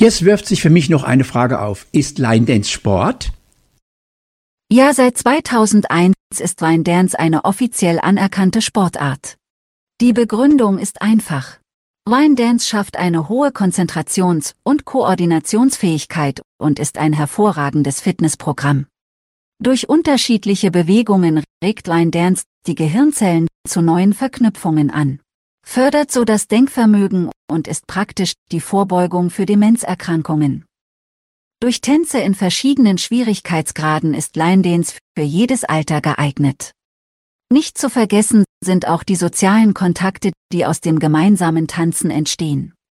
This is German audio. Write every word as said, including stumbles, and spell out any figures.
Jetzt wirft sich für mich noch eine Frage auf. Ist Line Dance Sport? Ja, seit zweitausendeins ist Line Dance eine offiziell anerkannte Sportart. Die Begründung ist einfach. Line Dance schafft eine hohe Konzentrations- und Koordinationsfähigkeit und ist ein hervorragendes Fitnessprogramm. Durch unterschiedliche Bewegungen regt Line Dance die Gehirnzellen zu neuen Verknüpfungen an, fördert so das Denkvermögen und ist praktisch die Vorbeugung für Demenzerkrankungen. Durch Tänze in verschiedenen Schwierigkeitsgraden ist Line Dance für jedes Alter geeignet. Nicht zu vergessen sind auch die sozialen Kontakte, die aus dem gemeinsamen Tanzen entstehen.